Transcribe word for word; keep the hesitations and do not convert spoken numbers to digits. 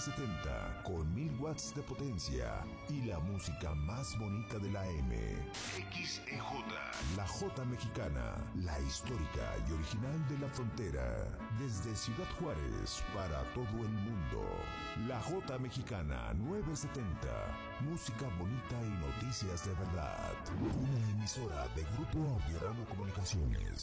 setenta con mil watts de potencia y la música más bonita de la M. X E J, la J mexicana, la histórica y original de la frontera, desde Ciudad Juárez para todo el mundo. La J mexicana novecientos setenta, música bonita y noticias de verdad. Una emisora de Grupo Audiorama Comunicaciones.